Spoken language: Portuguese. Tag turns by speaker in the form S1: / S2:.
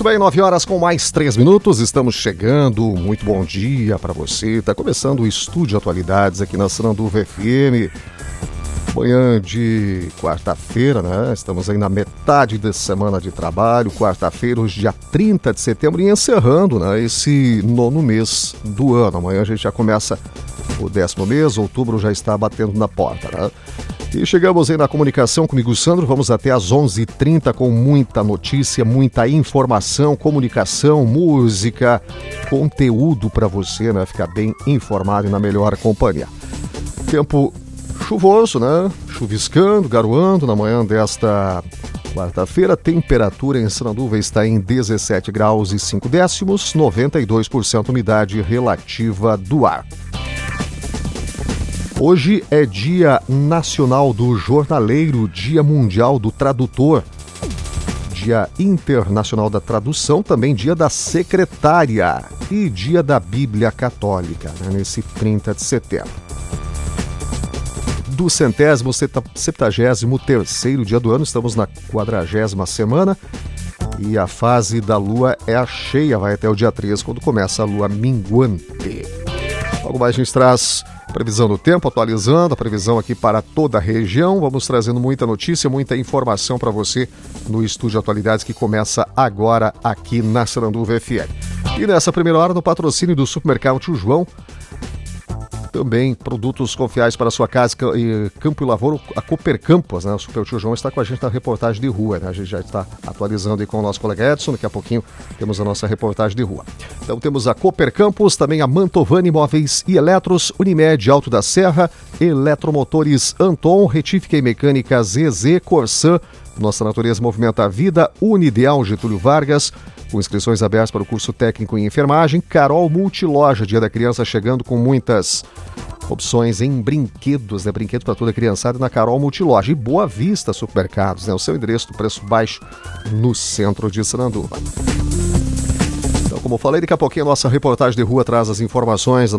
S1: bem, 9 horas com mais 3 minutos, estamos chegando, muito bom dia para você, está começando o Estúdio Atualidades aqui na Sananduva FM, manhã de quarta-feira, né, estamos aí na metade da semana de trabalho, quarta-feira, hoje dia 30 de setembro e encerrando, né, esse 9º mês do ano, amanhã a gente já começa o 10º mês, outubro já está batendo na porta, né. E chegamos aí na comunicação comigo, Sandro, vamos até às 11h30 com muita notícia, muita informação, comunicação, música, conteúdo para você, né, ficar bem informado e na melhor companhia. Tempo chuvoso, né, chuviscando, garoando na manhã desta quarta-feira, temperatura em Sananduva está em 17 graus e 5 décimos, 92% umidade relativa do ar. Hoje é Dia Nacional do Jornaleiro, Dia Mundial do Tradutor, Dia Internacional da Tradução, também Dia da Secretária e Dia da Bíblia Católica, né, nesse 30 de setembro. Do 173º dia do ano, estamos na 40ª semana e a fase da Lua é a cheia, vai até o dia 13, quando começa a Lua minguante. Logo mais a gente traz previsão do tempo, atualizando a previsão aqui para toda a região. Vamos trazendo muita notícia, muita informação para você no Estúdio Atualidades que começa agora aqui na Sananduva FM. E nessa primeira hora, no patrocínio do Supermercado Tio João, também produtos confiáveis para a sua casa e campo e lavoura, a Cooper Campos, né? O Super Tio João está com a gente na reportagem de rua, né? A gente já está atualizando aí com o nosso colega Edson, daqui a pouquinho temos a nossa reportagem de rua. Então temos a Cooper Campos, também a Mantovani Móveis e Eletros, Unimed Alto da Serra, Eletromotores Anton, Retífica e Mecânica ZZ, Corsã, Nossa Natureza Movimenta a Vida, Unideal Getúlio Vargas, com inscrições abertas para o curso técnico em enfermagem, Carol Multiloja, Dia da Criança chegando com muitas opções em brinquedos, né? Brinquedo para toda a criançada na Carol Multiloja. E Boa Vista Supermercados, né? O seu endereço do preço baixo no centro de Sananduva. Então, como eu falei, daqui a pouquinho a nossa reportagem de rua traz as informações